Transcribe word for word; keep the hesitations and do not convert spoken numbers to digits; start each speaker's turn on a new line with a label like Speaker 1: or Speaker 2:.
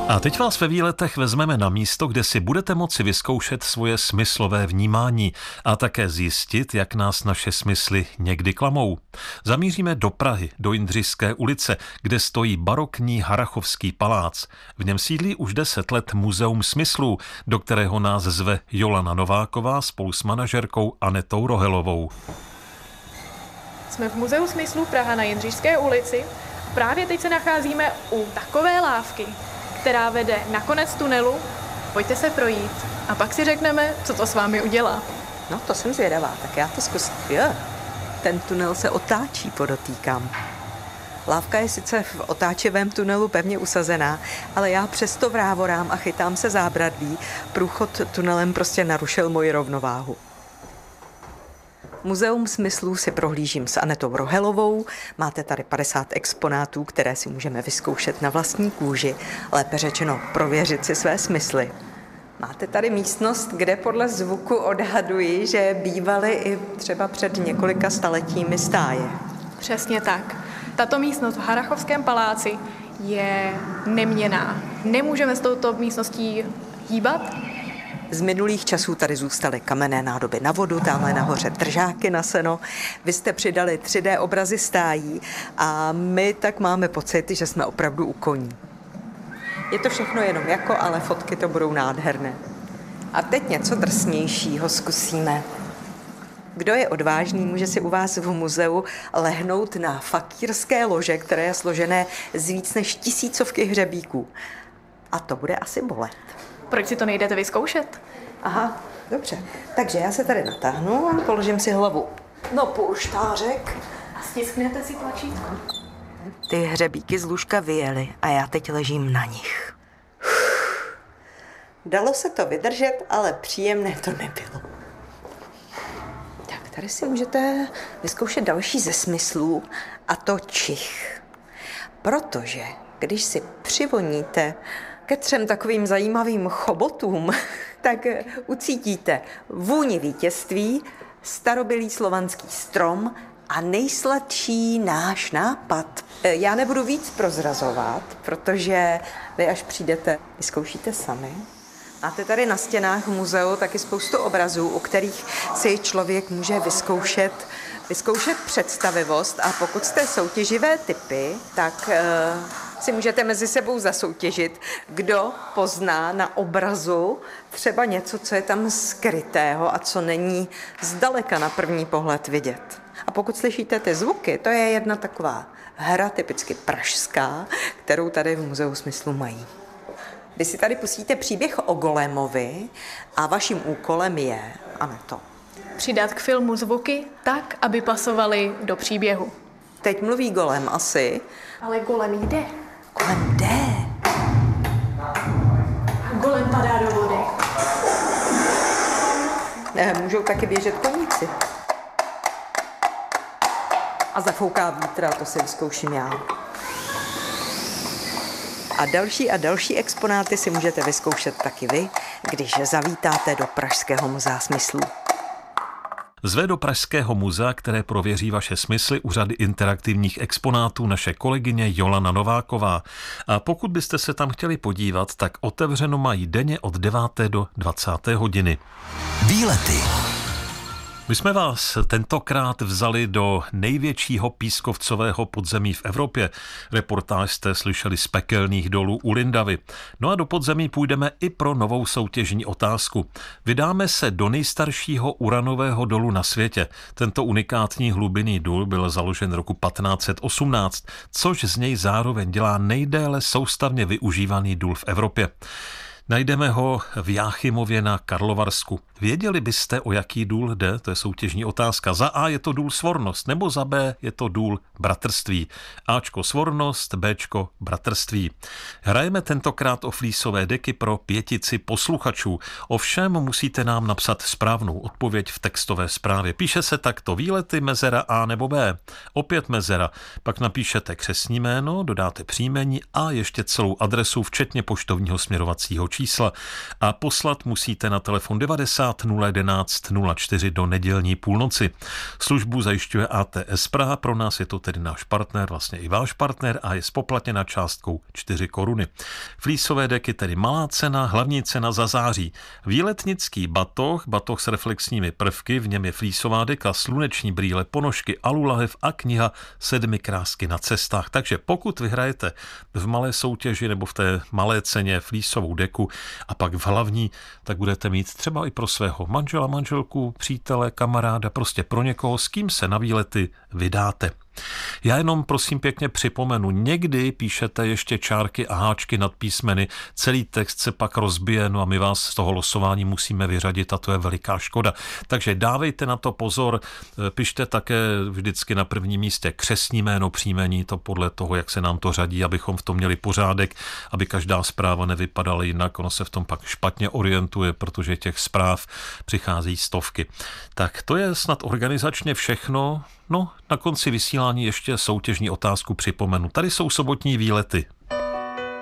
Speaker 1: A teď vás ve výletech vezmeme na místo, kde si budete moci vyzkoušet svoje smyslové vnímání a také zjistit, jak nás naše smysly někdy klamou. Zamíříme do Prahy, do Jindřišské ulice, kde stojí barokní Harrachovský palác. V něm sídlí už deset let Muzeum smyslů, do kterého nás zve Jolana Nováková spolu s manažerkou Anetou Rohelovou.
Speaker 2: Jsme v Muzeu smyslů Praha na Jindřišské ulici. Právě teď se nacházíme u takové lávky, která vede na konec tunelu. Pojďte se projít a pak si řekneme, co to s vámi udělá.
Speaker 3: No, to jsem zvědavá, tak já to zkusím. Jo, ten tunel se otáčí, podotýkám. Lávka je sice v otáčivém tunelu pevně usazená, ale já přesto vrávorám a chytám se zábradlí. Průchod tunelem prostě narušil moji rovnováhu. Muzeum smyslů si prohlížím s Anetou Rohelovou. Máte tady padesát exponátů, které si můžeme vyzkoušet na vlastní kůži, lépe řečeno prověřit si své smysly. Máte tady místnost, kde podle zvuku odhaduji, že bývaly i třeba před několika staletími stáje.
Speaker 2: Přesně tak. Tato místnost v Harrachovském paláci je neměnná. Nemůžeme s touto místností hýbat.
Speaker 3: Z minulých časů tady zůstaly kamenné nádoby na vodu, tamhle nahoře držáky na seno. Vy jste přidali tři dé obrazy stájí a my tak máme pocit, že jsme opravdu u koní. Je to všechno jenom jako, ale fotky to budou nádherné. A teď něco drsnějšího zkusíme. Kdo je odvážný, může si u vás v muzeu lehnout na fakírské lože, které je složené z víc než tisícovky hřebíků. A to bude asi bolet.
Speaker 2: Proč si to nejdete vyzkoušet?
Speaker 3: Aha, dobře. Takže já se tady natáhnu a položím si hlavu na polštářek.
Speaker 2: A stisknete si tlačítko.
Speaker 3: Ty hřebíky z lůžka vyjely a já teď ležím na nich. Dalo se to vydržet, ale příjemné to nebylo. Tak tady si můžete vyzkoušet další ze smyslů, a to čich. Protože když si přivoníte ke třem takovým zajímavým chobotům, tak ucítíte vůni vítězství, starobylý slovanský strom a nejsladší náš nápad. Já nebudu víc prozrazovat, protože vy až přijdete, vyzkoušíte sami. Máte tady na stěnách v muzeu taky spoustu obrazů, u kterých si člověk může vyzkoušet, vyzkoušet představivost, a pokud jste soutěživé typy, tak uh, si můžete mezi sebou zasoutěžit, kdo pozná na obrazu třeba něco, co je tam skrytého a co není zdaleka na první pohled vidět. A pokud slyšíte ty zvuky, to je jedna taková hra typicky pražská, kterou tady v Muzeu smyslů mají. Vy si tady pustíte příběh o Golemovi a vaším úkolem je, Aneto,
Speaker 2: přidat k filmu zvuky tak, aby pasovaly do příběhu.
Speaker 3: Teď mluví Golem asi.
Speaker 2: Ale Golem jde.
Speaker 3: Golem jde.
Speaker 2: A Golem padá do vody.
Speaker 3: Ne, můžou taky běžet koníci. A zafouká vítr, to si vyzkouším já. A další a další exponáty si můžete vyzkoušet taky vy, když zavítáte do Pražského muzea smyslů.
Speaker 1: Zve do Pražského muzea, které prověří vaše smysly, u řady interaktivních exponátů naše kolegyně Jolana Nováková. A pokud byste se tam chtěli podívat, tak otevřeno mají denně od deváté do dvacáté hodiny.
Speaker 4: Výlety.
Speaker 1: My jsme vás tentokrát vzali do největšího pískovcového podzemí v Evropě. Reportáž jste slyšeli z pekelných dolů u Lindavy. No a do podzemí půjdeme i pro novou soutěžní otázku. Vydáme se do nejstaršího uranového dolu na světě. Tento unikátní hlubinný důl byl založen roku patnáct set osmnáct, což z něj zároveň dělá nejdéle soustavně využívaný důl v Evropě. Najdeme ho v Jáchymově na Karlovarsku. Věděli byste, o jaký důl jde? To je soutěžní otázka. Za A je to důl Svornost, nebo za B je to důl Bratrství. Ačko Svornost, Bčko Bratrství. Hrajeme tentokrát o flísové deky pro pětici posluchačů. Ovšem musíte nám napsat správnou odpověď v textové zprávě. Píše se takto: výlety mezera A nebo B. Opět mezera. Pak napíšete křestní jméno, dodáte příjmení a ještě celou adresu, včetně poštovního směrovacího čísla a poslat musíte na telefon devadesát nula jedenáct nula čtyři do nedělní půlnoci. Službu zajišťuje A T S Praha, pro nás je to tedy náš partner, vlastně i váš partner a je spoplatněna částkou čtyři koruny. Flísové deky tedy malá cena, hlavní cena za září. Výletnický batoh, batoh s reflexními prvky, v něm je flísová deka, sluneční brýle, ponožky, alulahev a kniha Sedmi krásky na cestách. Takže pokud vyhrajete v malé soutěži nebo v té malé ceně flísovou deku a pak v hlavní, tak budete mít třeba i pro svého manžela, manželku, přítele, kamaráda, prostě pro někoho, s kým se na výlety vydáte. Já jenom prosím pěkně připomenu, někdy píšete ještě čárky a háčky nad písmeny, celý text se pak rozbije, no a my vás z toho losování musíme vyřadit a to je veliká škoda. Takže dávejte na to pozor, pište také vždycky na prvním místě křestní jméno, příjmení, to podle toho, jak se nám to řadí, abychom v tom měli pořádek, aby každá zpráva nevypadala jinak, ono se v tom pak špatně orientuje, protože těch zpráv přichází stovky. Tak to je snad organizačně všechno. No, na konci vysílání ještě soutěžní otázku připomenu. Tady jsou sobotní výlety.